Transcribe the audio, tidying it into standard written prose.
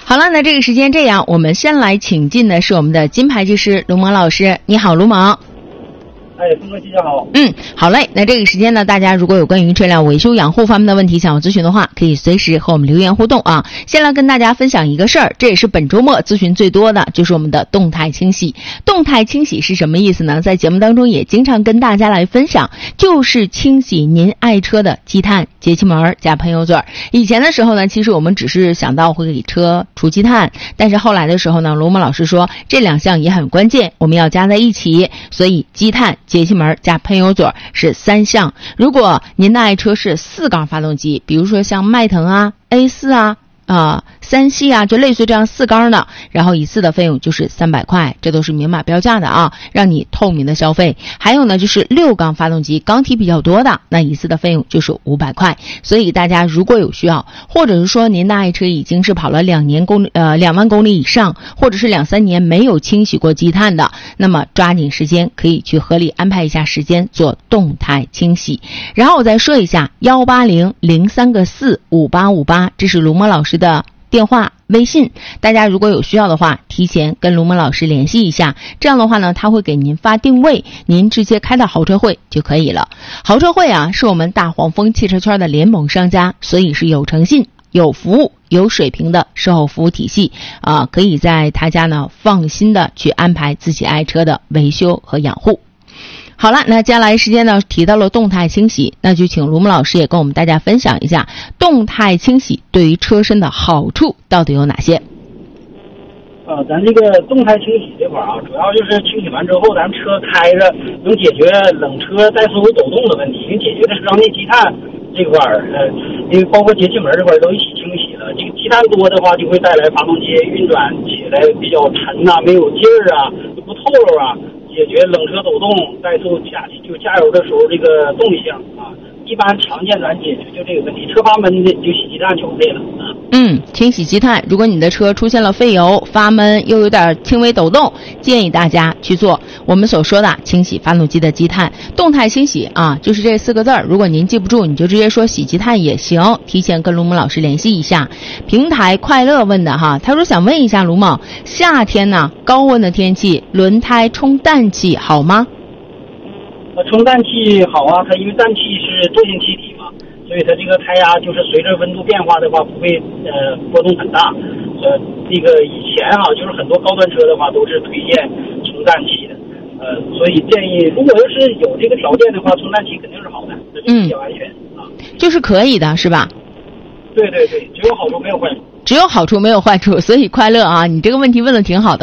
好了，那这个时间这样，我们先来请进的是我们的金牌技师卢萌老师。你好，卢萌。 峰哥，大家好。 好嘞。那这个时间呢，大家如果有关于车辆维修养护方面的问题想要咨询的话，可以随时和我们留言互动啊。先来跟大家分享一个事儿，这也是本周末咨询最多的，就是我们的动态清洗。动态清洗是什么意思呢？在节目当中也经常跟大家来分享，就是清洗您爱车的积碳、节气门加喷油嘴。以前的时候呢，其实我们只是想到会给车除积碳，但是后来的时候呢，卢萌老师说这两项也很关键，我们要加在一起，所以积碳、节气门加喷油嘴是3项。如果您的爱车是4缸发动机，比如说像迈腾啊、A4 啊、3系啊，就类似这样4缸的，然后一次的费用就是300块，这都是明码标价的啊，让你透明的消费。还有呢，就是6缸发动机，缸体比较多的，那一次的费用就是500块。所以大家如果有需要，或者是说您的爱车已经是跑了2万公里以上，或者是2-3年没有清洗过积碳的，那么抓紧时间可以去合理安排一下时间做动态清洗。然后我再说一下180-03-45858，这是卢萌老师的电话微信，大家如果有需要的话，提前跟卢萌老师联系一下，这样的话呢，他会给您发定位，您直接开到豪车会就可以了。豪车会啊，是我们大黄蜂汽车圈的联盟商家，所以是有诚信、有服务、有水平的售后服务体系啊，可以在他家呢放心的去安排自己爱车的维修和养护。好了，那接下来时间呢提到了动态清洗，那就请卢萌老师也跟我们大家分享一下动态清洗对于车身的好处到底有哪些。 咱这个动态清洗这块啊，主要就是清洗完之后，咱车开着能解决冷车怠速抖动的问题，能解决的是缸内积碳这块因为包括节气门这块都一起清洗了。这个积碳多的话，就会带来发动机运转起来比较沉没有劲儿啊，不透漏啊。解决冷车抖动、怠速加油的时候这个动性啊，一般常见咱解决就这个问题，车发闷的就洗积碳就 OK 了啊。 清洗积碳，如果你的车出现了费油、发闷又有点轻微抖动，建议大家去做我们所说的清洗发动机的积碳。动态清洗啊，就是这4个字儿，如果您记不住，你就直接说洗积碳也行，提前跟卢萌老师联系一下。平台快乐问的哈，他说想问一下卢萌，夏天呢高温的天气，轮胎充氮气好吗？ 充氮气好啊，它因为氮气是惰性气体嘛，所以它这个胎压就是随着温度变化的话不会波动很大。这个以前就是很多高端车的话都是推荐充氮气的，所以建议如果要是有这个条件的话，充氮气肯定是好的，这就比较安全啊。 就是可以的是吧？ 对，只有好处没有坏处。 只有好处没有坏处，所以快乐啊，你这个问题问的挺好的。